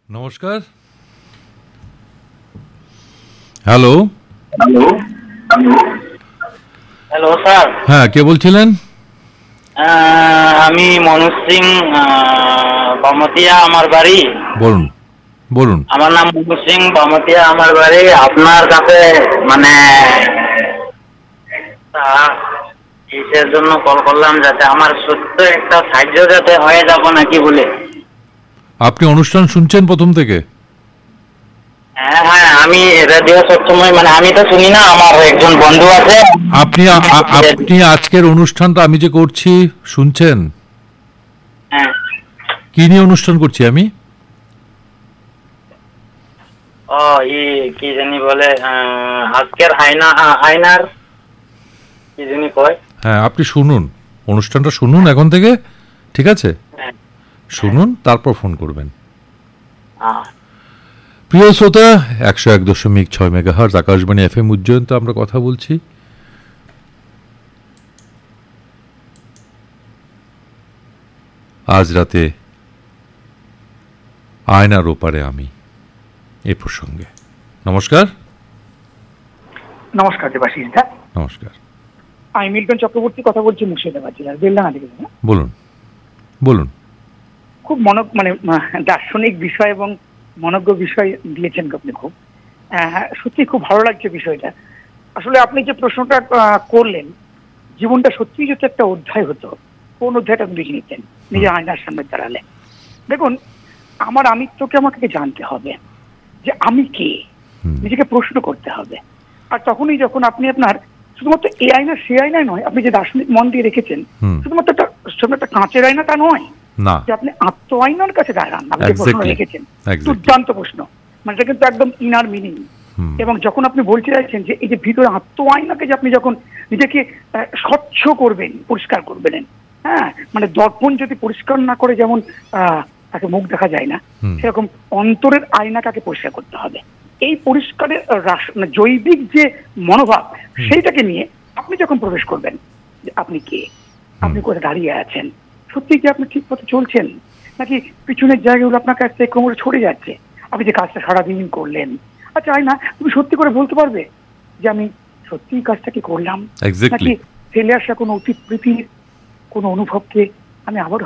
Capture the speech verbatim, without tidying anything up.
নমস্কার। Hello hello hello sir. হ্যাঁ, কে বলছিলেন? আমি মনোজ সিং, বামতিয়া আমার বাড়ি। বলুন বলুন। আমার নাম মনোজ সিং, বামতিয়া আমার বাড়ি। আপনার কাছে মানে কিসের জন্য কল করলাম, যাতে আমার সত্য একটা সাহায্য যাতে হয়ে যাব নাকি বলে। আপনি অনুষ্ঠান শুনছেন প্রথম থেকে? হ্যাঁ হ্যাঁ, আমি রেডিও সবসময়, মানে আমি তো শুনি না, আমার একজন বন্ধু আছে। আপনি আপনি আজকের অনুষ্ঠানটা আমি যে করছি শুনছেন? হ্যাঁ। কি নিয়ে অনুষ্ঠান করছি আমি? ও ই কি জানি বলে, আজকের আয়না আয়নার কি জানি কয়। হ্যাঁ, আপনি শুনুন, অনুষ্ঠানটা শুনুন এখন থেকে, ঠিক আছে? শুনুন, তারপর ফোন করবেন। প্রিয় শ্রোতা, একশো এক দশমিক ছয় megahertz Akashvani F M Ujjayanta আমরা কথা বলছি। আজ রাতে আয়নার ওপারে আমি, এ প্রসঙ্গে। নমস্কার। নমস্কার দেবাশিস দা। নমস্কার। আমি মিল্টন চক্রবর্তী কথা বলছি মুর্শিদাবাদ জেলার বেলডাঙ্গা থেকে। বলুন বলুন। খুব মন মানে দার্শনিক বিষয় এবং মনজ্ঞ বিষয় দিয়েছেন আপনি। খুব সত্যি খুব ভালো লাগছে বিষয়টা। আসলে আপনি যে প্রশ্নটা করলেন, জীবনটা সত্যিই যদি একটা অধ্যায় হতো, কোন অধ্যায়টা আপনি লিখে নিতেন নিজের আয়নার সামনে দাঁড়ালে? দেখুন, আমার আমিত্বকে আমাকে জানতে হবে যে আমি কে, নিজেকে প্রশ্ন করতে হবে। আর তখনই যখন আপনি আপনার শুধুমাত্র এই আয়না সে আয়নায় নয়, আপনি যে দার্শনিক মন দিয়ে রেখেছেন শুধুমাত্র একটা একটা কাঁচের আয়না তা নয়, যে আপনি আত্ম আয়নার কাছে দাঁড়ান। আপনি যে প্রশ্ন রেখেছেন দুর্দান্ত প্রশ্ন, মানে এটা কিন্তু একদম ইনার মিনিং। এবং যখন আপনি বলতে চাইছেন যে এই যে ভিতরে আত্ম আয়নাকে যে আপনি যখন নিজেকে স্বচ্ছ করবেন, পরিষ্কার করবেন, হ্যাঁ, মানে দর্পণ যদি পরিষ্কার না করে যেমন আহ তাকে মুখ দেখা যায় না, সেরকম অন্তরের আয়নাটাকে পরিষ্কার করতে হবে। এই পরিষ্কারের জৈবিক যে মনোভাব, সেইটাকে নিয়ে আপনি যখন প্রবেশ করবেন যে আপনি কে, আপনি কোথায় দাঁড়িয়ে আছেন, সত্যি কি আপনি ঠিক পথে চলছেন, নাকি পিছনের জায়গাগুলো আপনার কাছ থেকে কোমরে ছড়ে যাচ্ছে, আপনি যে কাজটা সারাদিন করলেন। আচ্ছা আয়না, তুমি সত্যি করে বলতে পারবে যে আমি সত্যি কাজটা কি করলাম, নাকি ফেলে আসা কোনো অতীত প্রীতির কোনো অনুভবকে আমি আবার